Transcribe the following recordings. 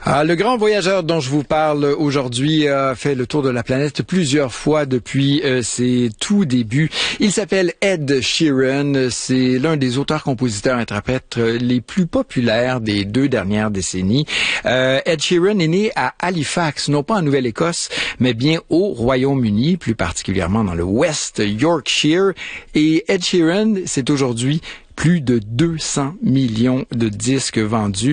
Le grand voyageur dont je vous parle aujourd'hui a fait le tour de la planète plusieurs fois depuis ses tout débuts. Il s'appelle Ed Sheeran. C'est l'un des auteurs-compositeurs-interprètes les plus populaires des 2 dernières décennies. Ed Sheeran est né à Halifax, non pas en Nouvelle-Écosse, mais bien au Royaume-Uni, plus particulièrement dans le West Yorkshire. Et Ed Sheeran, c'est aujourd'hui plus de 200 millions de disques vendus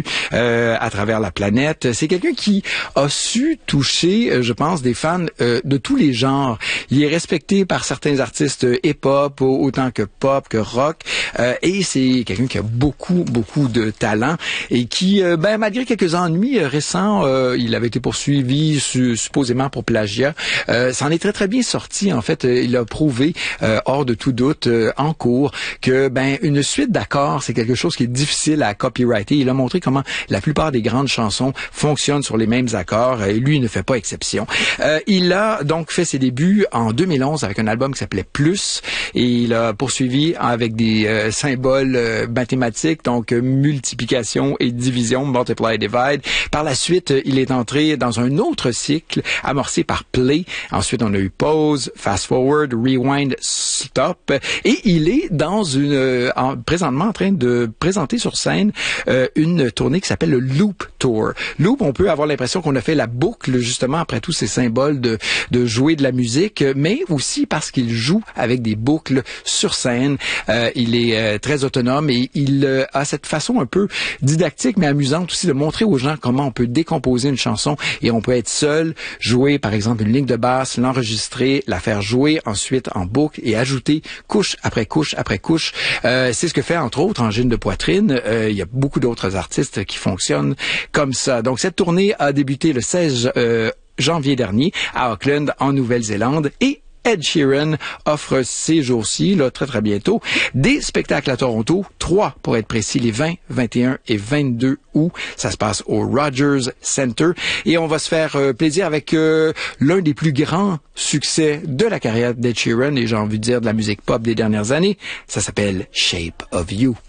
à travers la planète. C'est quelqu'un qui a su toucher, je pense, des fans de tous les genres. Il est respecté par certains artistes hip-hop autant que pop, que rock. Et c'est quelqu'un qui a beaucoup de talent et qui, malgré quelques ennuis récents, il avait été poursuivi supposément pour plagiat. Ça en est très bien sorti. En fait, il a prouvé hors de tout doute en cours que une suite d'accords, c'est quelque chose qui est difficile à copyrighter. Il a montré comment la plupart des grandes chansons fonctionnent sur les mêmes accords et lui ne fait pas exception. Il a donc fait ses débuts en 2011 avec un album qui s'appelait Plus et il a poursuivi avec des symboles mathématiques, donc multiplication et division, multiply, divide. Par la suite, il est entré dans un autre cycle amorcé par Play. Ensuite, on a eu Pause, Fast Forward, Rewind, Stop et il est dans présentement en train de présenter sur scène une tournée qui s'appelle le Loop Tour. Loop, on peut avoir l'impression qu'on a fait la boucle justement après tous ces symboles de jouer de la musique, mais aussi parce qu'il joue avec des boucles sur scène. Il est très autonome et il a cette façon un peu didactique mais amusante aussi de montrer aux gens comment on peut décomposer une chanson et on peut être seul, jouer par exemple une ligne de basse, l'enregistrer, la faire jouer ensuite en boucle et ajouter couche après couche après couche. C'est ce que fait entre autres Angine de Poitrine. Il y a beaucoup d'autres artistes qui fonctionnent comme ça. Donc cette tournée a débuté le 16 janvier dernier à Auckland en Nouvelle-Zélande et Ed Sheeran offre ces jours-ci, là, très bientôt, des spectacles à Toronto, 3 pour être précis, les 20, 21 et 22 août. Ça se passe au Rogers Centre et on va se faire plaisir avec l'un des plus grands succès de la carrière d'Ed Sheeran et j'ai envie de dire de la musique pop des dernières années. Ça s'appelle Shape of You.